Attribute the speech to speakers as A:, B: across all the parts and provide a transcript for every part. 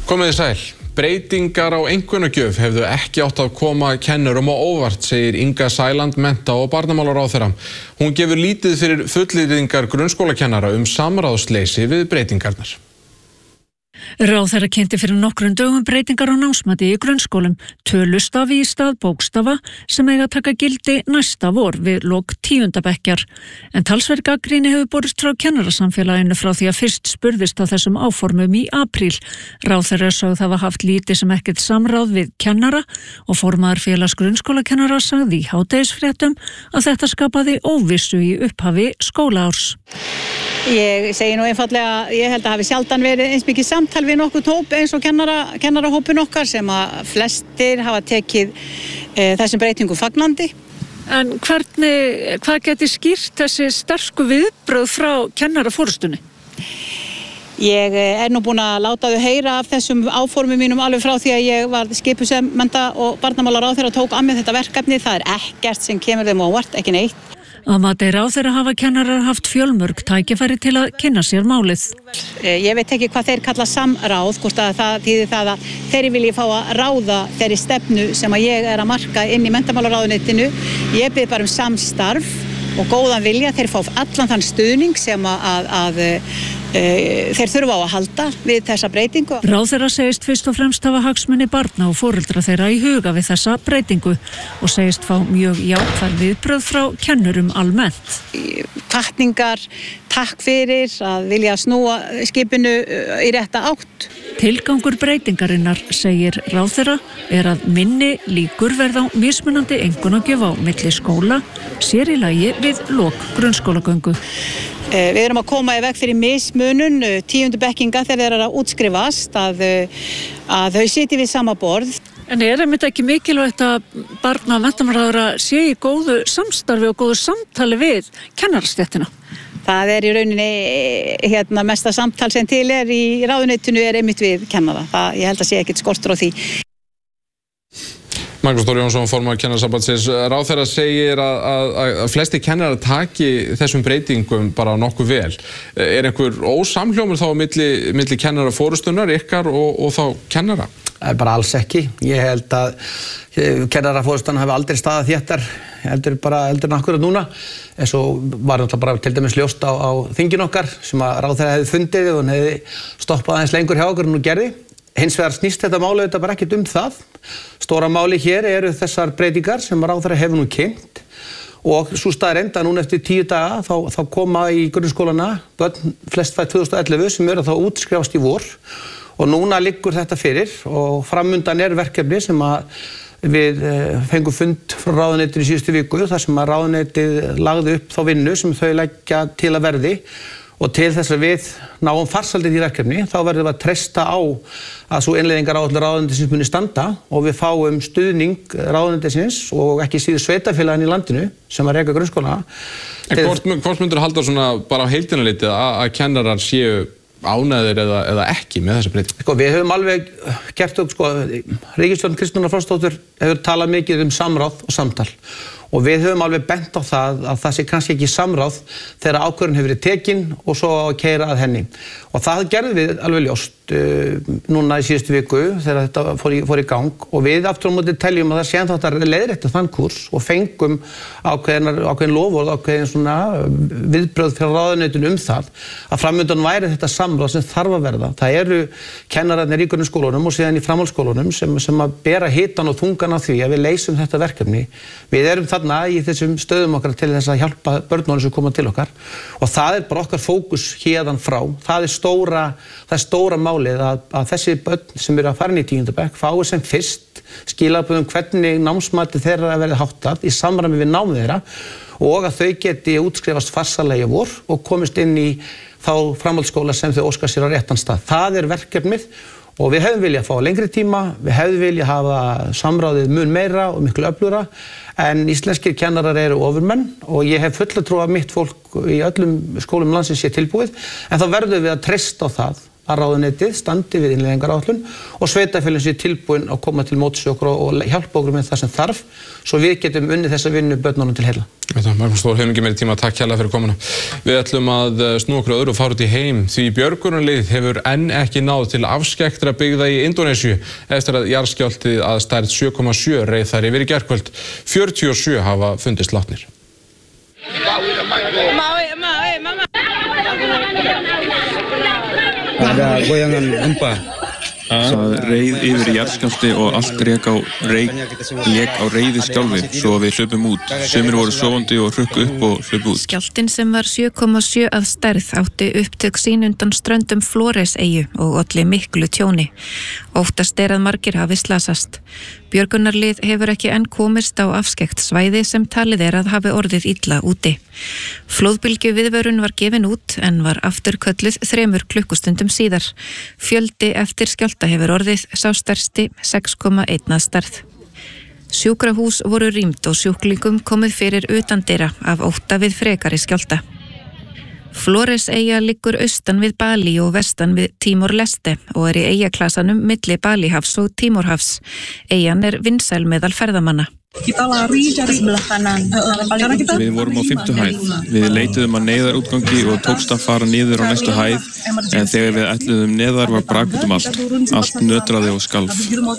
A: Komið þið sæl. Breytingar á einkunnagjöf hefðu ekki átt að koma kennurum á óvart, segir Inga Sæland, mennta- og barnamálaráðherra. Hún gefur lítið fyrir fullyrðingar grunnskólakennara samráðsleysi við breytingarnar.
B: Ráðherra kynnti fyrir nokkrum dögum breytingar á námsmati í grunnskólum, tölustafi í stað bókstafa sem eiga að taka gildi næsta vor við lok 10. bekkjar. En talsverð gagnrýni hefur borist frá kennarasamfélaginu frá því að fyrst spurðist á þessum áformum í apríl. Ráðherra sögð hafa haft lítið sem ekkert samráð við kennara og formaður félags grunnskólakennara sagði í hádegisfréttum að þetta skapaði óvissu í upphafi skólaárs.
C: Ég segi nú einfallega, ég held að hafi sjaldan verið eins mikið samtal við nokkuð hóp eins og kennarahópin okkar sem að flestir hafa tekið þessum breytingum fagnandi.
B: En hvað geti skýrt þessi sterku viðbrögð frá kennaraforystunni?
C: Ég nú búin að láta þau heyra af þessum áformum mínum alveg frá því að ég var skipuð sem mennta- og barnamálaráðherra og tók að mér þetta verkefni. Það ekkert sem kemur þeim á óvart, ekki neitt.
B: Að mati ráðherra hafa kennarar haft fjölmörg tækifæri til að kynna sér málið.
C: Ég veit ekki hvað þeir kalla samráð, hvort að það þýðir það að þeir vilji fá að ráða þeirri stefnu sem að ég að marka inn í menntamálaráðuneytinu. Ég bið bara samstarf og góðan vilja, þeir fá allan þann stuðning sem að þeir þurfa á að halda við þessa breytingu.
B: Ráðherra segist fyrst og fremst hafa hagsmuni barna og foreldra þeirra í huga við þessa breytingu og segist fá mjög jákvæð viðbrögð frá kennurum almennt.
C: Hvatningar, takk fyrir að vilja snúa skipinu í rétta átt.
B: Tilgangur breytingarinnar, segir ráðherra, að minni líkur verða á mismunandi einkunnagjöf á milli skóla, sér í lagi við lok grunnskólagöngu.
C: Við erum að koma í veg fyrir mismunun 10. bekkinga þegar þeir eru að útskrifast, að þau sitji við sama borð.
B: En einmitt ekki mikilvægt að barna- og menntamálaráðherra sé í góðu samstarfi og góðu samtali við kennarastéttina?
C: Það í rauninni mesta samtal sem til í ráðuneytinu einmitt við kennara. Ég held að sé ekkert skortur á því.
A: Magnús Þór Jónsson, formaður Kennarasambandsins. Ráðherra segir að flesti kennarar taki þessum breytingum bara nokkuð vel. Einhver ósamhljómur þá milli kennaraforystunnar ykkar og þá kennara?
D: Bara alls ekki. Ég held að kennaraforystan hafi aldrei staðað þéttar heldur en akkurat núna. En svo var náttúrulega bara til dæmis ljóst á þingin okkar sem að ráðherra hefði fundið og hún hefði stoppað aðeins lengur hjá okkur en hún gerði. Hins vegar snýst þetta máli þetta bara ekkert það. Stóra máli hér eru þessar breytingar sem ráðherra hefur nú kynnt og svo staðreynd að núna eftir 10 daga þá koma í grunnskólana börn flest fædd 2011 sem eru þá útskrifast í vor og núna liggur þetta fyrir og framundan verkefni sem að við fengum fund frá ráðuneytinu í síðustu viku þar sem að ráðuneytið lagði upp þá vinnu sem þau leggja til að verði og til þess að við náum farsaldið í verkefni þá verðum við að treysta á að svo innleiðingaráætlun ráðuneytisins muni standa og við fáum stuðning ráðuneytisins og ekki síður sveitafélagin í landinu sem að reka grunnskólana.
A: En hvort myndur halda svona bara á heildina litið að kennarar séu ánægðir eða ekki með þessi breytingu?
D: Við höfum alveg gert upp, ríkisstjórn Kristrúnar Frostadóttur hefur talað mikið samráð og samtal og við höfum alveg bent á að það sé kannski ekki samráð þegar ákvörðun hefur verið tekin og svo að keyra að henni. Og það gerðum við alveg ljóst núna í síðustu viku þegar þetta fór í gang og við aftur á móti teljum að það sé ennþá hægt að leiðrétta þann kúrs og fengum ákveðin loforð, ákveðin svona viðbrögð fyrir ráðuneytinu það að framundan væri þetta samráð sem þarf að verða. Það eru kennararnir í grunnskólunum og síðan í framhaldsskólunum sem að bera hitann og þungan af því að við leysum þetta verkefni. Við erum þarna í þessum stöðum okkar til þess að hjálpa börnunum sem koma til okkar og það bara okkar fókus héðan frá. Það er stóra málið að þessi börn sem eru að fara inn í 10. bekk fái sem fyrst skilaboð hvernig námsmati þeirra verði háttað í samræmi við nám þeirra og að þau geti útskrifast farsællega í vor og komist inn í þá framhaldsskóla sem þau óska sér á réttan stað. Það verkefnið og við hefðum viljað fá lengri tíma, við hefðum viljað hafa samráðið mun meira og miklu öflugra en íslenskir kennarar eru ofurmenn og ég hef fulla trú að mitt fólk í öllum skólum landsins sé tilbúið en þá verðum við að treysta á það að ráðuneytið standi við innleiðingaráætlun og sveitarfélögin séu tilbúin að koma til móts við okkur og hjálpa okkur með það sem þarf svo við getum unnið þessa vinnu börnunum til heilla.
A: Magnús Þór, hefum ekki meiri tíma, takk hérlega fyrir komuna. Við ætlum að snúa okkur öðru og fara út í heim því björgunarlið hefur enn ekki náð til afskekktra byggða í Indónesíu eftir að jarðskjálftið að stærð 7,7 reið þar yfir í gærkvöld. 47 hafa fundist látnir.
E: Ada goyangan gempa.
F: Það reið yfir jarðskjálfti og allt lék á reiði skjálfi svo við hlupum út. Sumir voru sofandi og hrukku upp og hlupu út.
G: Skjálftinn sem var 7,7 að stærð átti upptök sín undan ströndum Flores-eyju og olli miklu tjóni. Óttast að margir hafi slasast. Björgunarlið hefur ekki enn komist á afskekkt svæði sem talið að hafi orðið illa úti. Flóðbylgju viðvörun var gefin út en var afturkölluð 3 klukkustundum síðar. Fjöldi eftir skjálfta hefur orðið sá stærsti 6,1 að stærð. Sjúkrahús voru rýmd og sjúklingum komið fyrir utandyra af ótta við frekari skjálfta. Flores-eyja liggur austan við Bali og vestan við Timor-Leste og í eyjaklasanum milli Balihafs og Timorhafs. Eyjan vinsæl meðal ferðamanna.
F: Við vorum á 5. hæð. Við leituðum að neyðarútgangi og tókst að fara niður á næstu hæð en þegar við ætluðum neðar var brak út allt. Allt nötraði og skalf.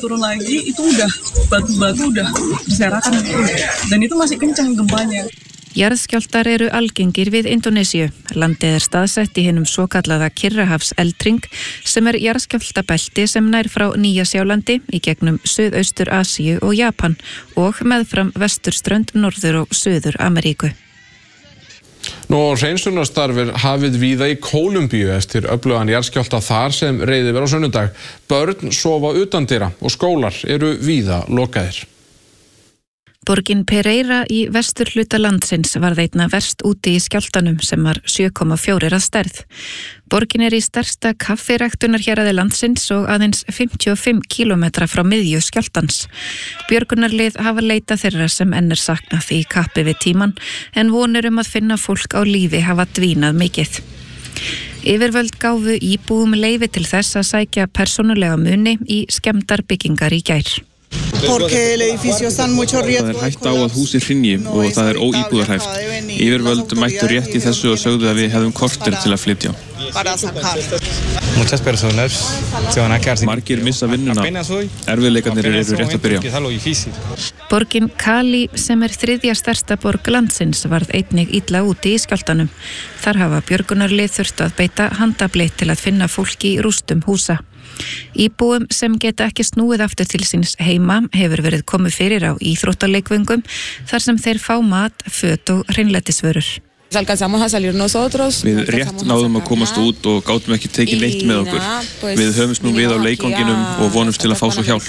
G: Jarðskjálftar eru algengir við Indónesíu. Landið staðsett í hinum svokallaða Kyrrahafseldring sem jarðskjálftabelti sem nær frá Nýja-Sjálandi í gegnum Suðaustur-Asíu og Japan og meðfram vesturströnd Norður- og Suður-Ameríku.
A: Hreinsunarstarf hafið víða í Kólumbíu eftir öflugan jarðskjálfta þar sem reið yfir á sunnudag. Börn sofa utandyra og skólar eru víða lokaðir.
G: Borgin Pereira í vesturhluta landsins varð einna verst úti í skjálftanum sem var 7,4 að stærð. Borgin í stærsta kaffiræktunarhéraði landsins og aðeins 55 kílómetra frá miðju skjálftans. Björgunarlið hafa leitað þeirra sem enn saknað í kappi við tíman en vonir að finna fólk á lífi hafa dvínað mikið. Yfirvöld gáfu íbúum leyfi til þess að sækja persónulega muni í skemmdar byggingar í gær.
F: Það hætta á að húsið hrynji og það óíbúðarhæft. Yfirvöld mættu rétt í þessu og sögðu að við hefðum korter til að flytja. Margir missa vinnuna. Erfiðleikarnir eru rétt að byrja.
G: Borgin Cali sem 3. stærsta borg landsins varð einnig illa úti í skjálftanum. Þar hafa björgunarlið þurft að beita handafli til að finna fólki í rústum húsa. Íbúum sem geta ekki snúið aftur til síns heima hefur verið komið fyrir á íþróttaleikvöngum þar sem þeir fá mat, föt og hreinlætisvörur.
F: Við rétt náðum að komast út og gátum ekki tekið neitt með okkur. Við höfumst nú við á leikvanginum og vonumst til að fá svo hjálp.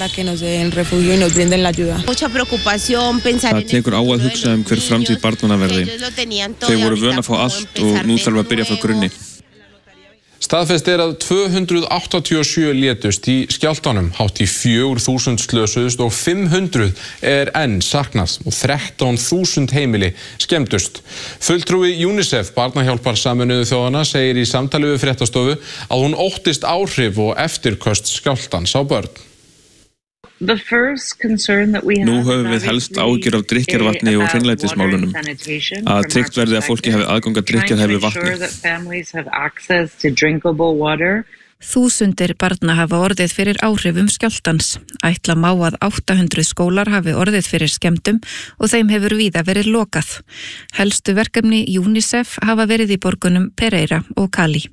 F: Það tekur á að hugsa hver framtíð barnanna verði. Þau voru vön að fá allt og nú þarf að byrja frá grunni.
A: Staðfest að 287 létust í skjálftanum, hátt í 4.000 slösuðust og 500 enn saknað og 13.000 heimili skemmdust. Fulltrúi UNICEF, barnahjálpar Sameinuðu þjóðanna, segir í samtali við fréttastofu að hún óttist áhrif og eftirköst skjálftans á börn.
F: Nú höfum við helst áhyggjur af drykkjarvatni og hreinlætismálunum. Að tryggt verði að fólki hafi aðgang að drykkjarhæfu vatni.
G: Þúsundir barna hafa orðið fyrir áhrifum skjálftans. Ætla má að 800 skólar hafi orðið fyrir skemmdum og þeim hefur víða verið lokað. Helstu verkefni UNICEF hafa verið í borgunum Pereira og Cali.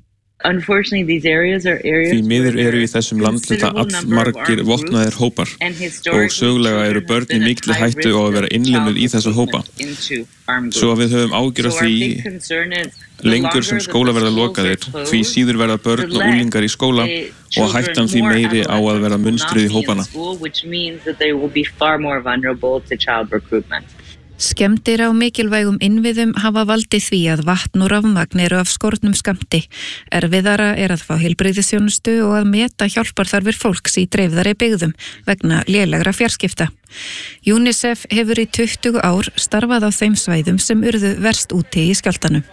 F: Því miður eru í þessum landhluta allmargir vopnaðir hópar og sögulega eru börn í mikilli hættu á að vera innlimuð í þessa hópa. Svo að við höfum áhyggjur af því lengur sem skóla verða lokaðir, því síður verða börn og unglingar í skóla og hættan því meiri á að verða munstruð í hópana.
G: Skemmdir á mikilvægum innviðum hafa valdið því að vatn og rafmagn eru af skornum skammti. Erfiðara er að fá heilbrigðisþjónustu og að meta hjálparþarfir fólks í dreifðari byggðum vegna lélegra fjarskipta. UNICEF hefur í 20 ár starfað á þeim svæðum sem urðu verst úti í skjálftanum.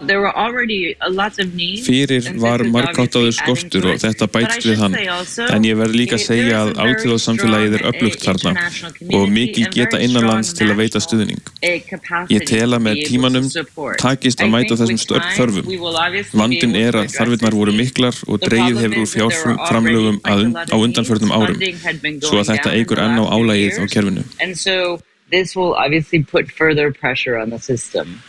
F: Fyrir var margháttaður skortur og þetta bætist við hann. En ég verð líka að segja að alþjóðasamfélagið er öflugt þarna og mikil geta innanlands til að veita stuðning. Ég tel að með tímanum takist að mæta þessum þörfum. Vandinn er að þarfirnar voru miklar og dregið hefur úr fjárframlögum á undanförnum árum, svo að þetta eykur enn á álagið á kerfinu.
H: And so this will obviously put further pressure on the system.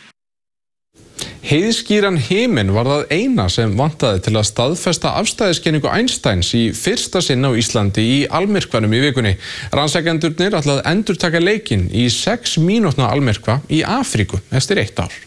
A: Heiðskíran himinn var það eina sem vantaði til að staðfesta afstæðiskenningu Einsteins í fyrsta sinn á Íslandi í almyrkvanum í vikunni. Rannsakendurnir ætlaði að endurtaka leikinn í 6 mínútna almyrkva í Afríku eftir 1 ár.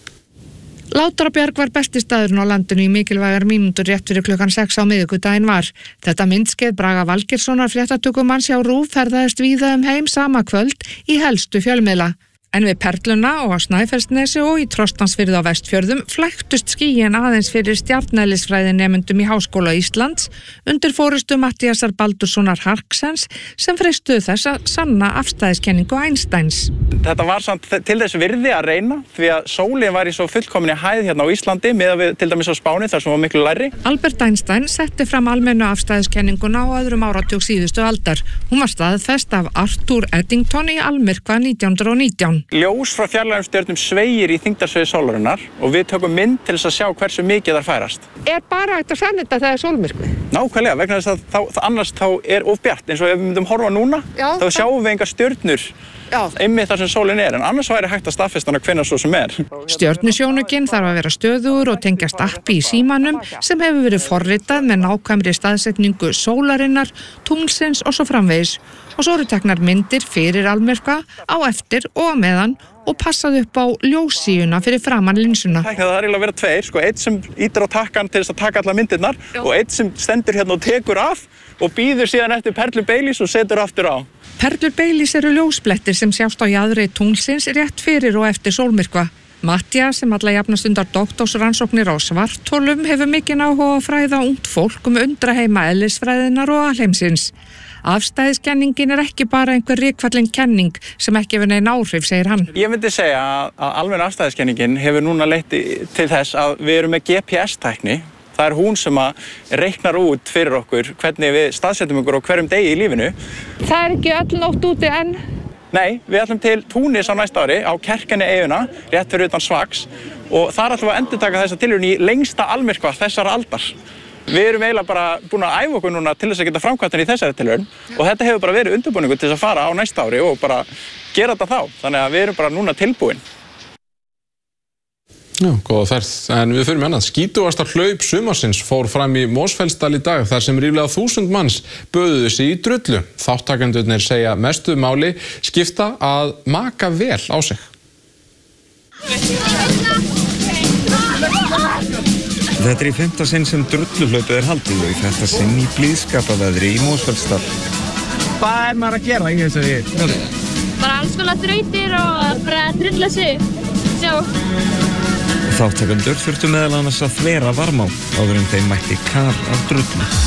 I: Látrabjarg var besti staðurinn á landinu í mikilvægar mínútur rétt fyrir klukkan 6 á miðvikudaginn var. Þetta myndskeið Braga Valgeirssonar fréttatökumanns hjá RÚV ferðaðist víða heim sama kvöld í helstu fjölmiðla. En við Perluna og á Snæfellsnesi og í Trostansfirði á Vestfjörðum flæktust skýin aðeins fyrir stjarneðlisfræðinemendum í Háskóla Íslands undir forystu Matthíasar Baldurssonar Harksens sem freistuðu þess að sanna afstæðiskenningu Einsteins.
J: Þetta var samt til þess virði að reyna því að sólin var í svo fullkominni hæð hérna á Íslandi miðað við til dæmis á Spáni þar sem var miklu lægri.
I: Albert Einstein setti fram almennu afstæðiskenninguna á öðrum áratug síðustu aldar. Hún var staðfest af Arthur Eddington í almyrkva 1919.
J: Ljós frá fjarlægum stjörnum sveigir í þyngdarsviði sólarinnar og við tökum mynd til þess að sjá hversu mikið þær færast.
I: Er bara hægt að sanna þetta þegar sólmyrkvi?
J: Nákvæmlega, vegna þess að annars þá er of bjart eins og ef við myndum horfa núna, þá sjáum við engar stjörnur einmitt þar sem sólin er, en annars væri hægt að staðfesta hana hvenær svo sem er.
I: Stjörnusjónukinn þarf að vera stöðugur og tengjast appi í símanum sem hefur verið forritað með nákvæmri staðsetningu sólarinnar, tunglsins og svo framvegis. Og svo eru teknar myndir fyrir almyrkva, á eftir og á meðan og passað upp á ljóssíuna fyrir framan linsuna.
J: Það er eiginlega að vera tveir, einn sem ítir á takkan til þess að taka allar myndirnar og einn sem stendur hérna og tekur af og býður síðan eftir Perlu Baileys og setur aftur á.
I: Perlur Baileys eru ljósblettir sem sjást á jaðri tunglsins rétt fyrir og eftir sólmyrkva. Matthías sem alla jafna stundar doktorsrannsóknir á svartholum hefur mikinn áhuga að fræða ungt fólk undraheima eðlisfræðinnar og alheimsins. Afstæðiskenningin ekki bara einhver rykfallin kenning sem ekki hefur nein áhrif, segir hann.
J: Ég myndi segja að almenna afstæðiskenningin hefur núna leitt til þess að við erum með GPS-tækni. Það er hún sem að reiknar út fyrir okkur hvernig við staðsetjum okkur á hverjum degi í lífinu.
I: Það er ekki öll nótt úti enn?
J: Nei, við ætlum til Túnis á næsta ári á Kerkeni eyjuna, rétt fyrir utan Svags og þar ætlum við að endurtaka þessa tilraun í lengsta almyrkva þessara aldar. Við erum eiginlega bara búin að æfa okkur núna til þess að geta framkvæmt í þessari tilraun og þetta hefur bara verið undirbúningur til þess að fara á næsta ári og bara gera þetta þá. Þannig að við erum bara núna tilbúin.
A: Já, góða ferð. En við förum annað. Skítugasta hlaup sumarsins fór fram í Mosfellsdal í dag þar sem ríflega 1000 manns böðuðu sig í drullu. Þáttakendurnir segja mestu máli skipta að maka vel á sig.
E: Þetta í 5. sinn sem drulluhlaupið haldið og í þetta sinn í blíðskapaveðri í Mosfellsdal.
J: Hvað maður að gera í þessari hlaupi?
K: Bara alls konar þrautir og bara drulla sig. Sjá.
E: Þáttakendur þurftu meðal annars að þvera varmá áður en þeim mætti kar af drullu.